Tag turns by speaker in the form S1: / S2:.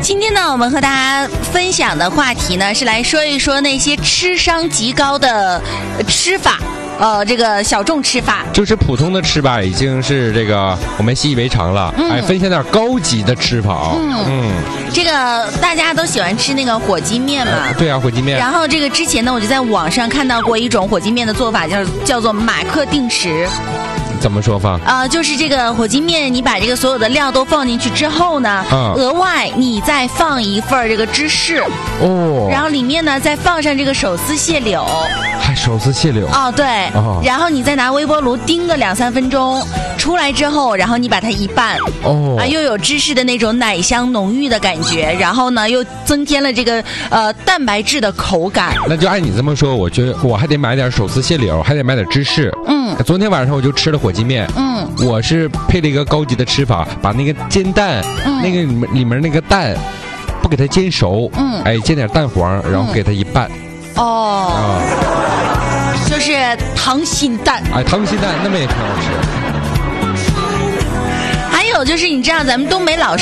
S1: 今天呢，我们和大家分享的话题呢，是来说一说那些吃伤极高的吃法。这个小众吃法，
S2: 就是普通的吃吧，已经是这个我们习以为常了。分享点高级的吃法啊。
S1: 这个大家都喜欢吃那个火鸡面嘛。
S2: 对啊，火鸡面。
S1: 然后这个之前呢，我就在网上看到过一种火鸡面的做法，叫做马克定时。
S2: 怎么说法？
S1: 就是这个火鸡面，你把这个所有的料都放进去之后呢，额外你再放一份这个芝士然后里面呢再放上这个手撕蟹柳。
S2: 还手撕蟹柳？
S1: 对。然后你再拿微波炉叮个2-3分钟，出来之后，然后你把它一拌。又有芝士的那种奶香浓郁的感觉，然后呢又增添了这个蛋白质的口感。
S2: 那就按你这么说，我觉得我还得买点手撕蟹柳，还得买点芝士。昨天晚上我就吃了火鸡面。我是配了一个高级的吃法，把那个煎蛋，那个里面那个蛋不给它煎熟，煎点蛋黄，然后给它一拌。
S1: 就是溏心蛋。
S2: 溏心蛋那么也挺好吃。
S1: 还有就是你知道咱们东北老